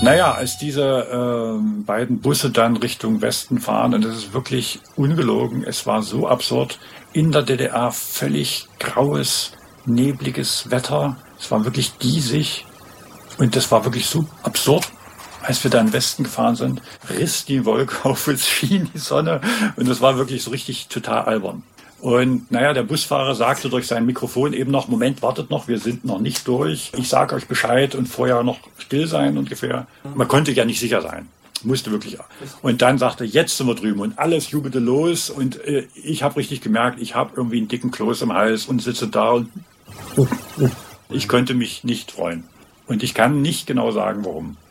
Naja, als diese beiden Busse dann Richtung Westen fahren, und das ist wirklich ungelogen, es war so absurd, in der DDR völlig graues, nebliges Wetter, es war wirklich diesig und das war wirklich so absurd. Als wir da in den Westen gefahren sind, riss die Wolke auf uns, schien die Sonne und das war wirklich so richtig total albern. Und naja, der Busfahrer sagte durch sein Mikrofon eben noch, Moment, wartet noch, wir sind noch nicht durch. Ich sage euch Bescheid und vorher noch still sein ungefähr. Man konnte ja nicht sicher sein, musste wirklich. Und dann sagte, jetzt sind wir drüben und alles jubelte los und ich habe richtig gemerkt, ich habe irgendwie einen dicken Kloß im Hals und sitze da und ich konnte mich nicht freuen. Und ich kann nicht genau sagen, warum.